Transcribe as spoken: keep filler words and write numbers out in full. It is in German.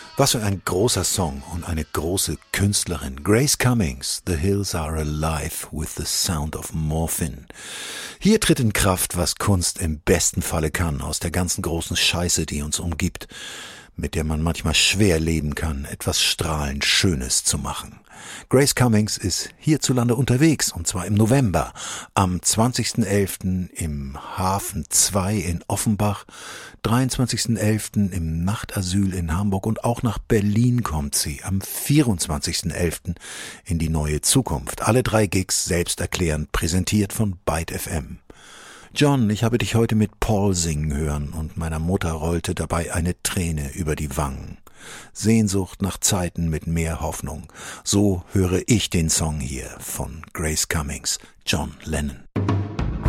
Was für ein großer Song und eine große Künstlerin. Grace Cummings, The Hills Are Alive with the Sound of Morphine. Hier tritt in Kraft, was Kunst im besten Falle kann, aus der ganzen großen Scheiße, die uns umgibt, mit der man manchmal schwer leben kann, etwas strahlend Schönes zu machen. Grace Cummings ist hierzulande unterwegs, und zwar im November, am zwanzigsten elften im Hafen zwei in Offenbach, dreiundzwanzigsten elften im Nachtasyl in Hamburg und auch nach Berlin kommt sie am vierundzwanzigsten elften in die neue Zukunft. Alle drei Gigs selbsterklärend, präsentiert von Byte F M. John, ich habe dich heute mit Paul singen hören und meiner Mutter rollte dabei eine Träne über die Wangen. Sehnsucht nach Zeiten mit mehr Hoffnung. So höre ich den Song hier von Grace Cummings, John Lennon.